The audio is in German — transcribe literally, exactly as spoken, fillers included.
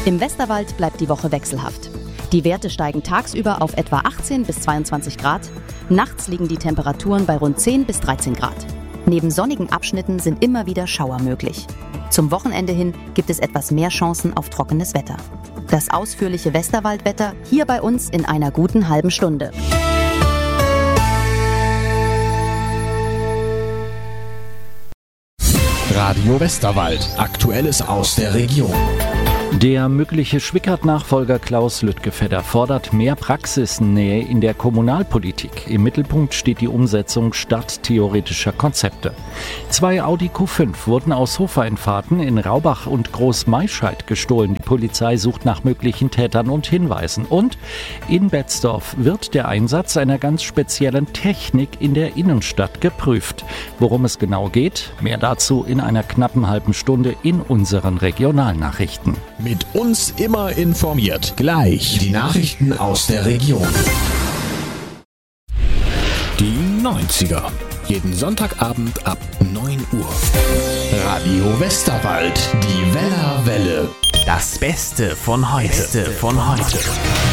Im Westerwald bleibt die Woche wechselhaft. Die Werte steigen tagsüber auf etwa achtzehn bis zweiundzwanzig Grad, nachts liegen die Temperaturen bei rund zehn bis dreizehn Grad. Neben sonnigen Abschnitten sind immer wieder Schauer möglich. Zum Wochenende hin gibt es etwas mehr Chancen auf trockenes Wetter. Das ausführliche Westerwaldwetter hier bei uns in einer guten halben Stunde. Radio Westerwald. Aktuelles aus der Region. Der mögliche Schwickert-Nachfolger Klaus Lüttgefedder fordert mehr Praxisnähe in der Kommunalpolitik. Im Mittelpunkt steht die Umsetzung stadttheoretischer Konzepte. Zwei Audi Q fünf wurden aus Hofeinfahrten in Raubach und Großmaischeid gestohlen. Die Polizei sucht nach möglichen Tätern und Hinweisen. Und in Betzdorf wird der Einsatz einer ganz speziellen Technik in der Innenstadt geprüft. Worum es genau geht, mehr dazu in einer knappen halben Stunde in unseren Regionalnachrichten. Mit uns immer informiert. Gleich die Nachrichten aus der Region. Die neunziger. Jeden Sonntagabend ab neun Uhr. Radio Westerwald. Die Wellerwelle. Das Beste von heute. Beste von heute.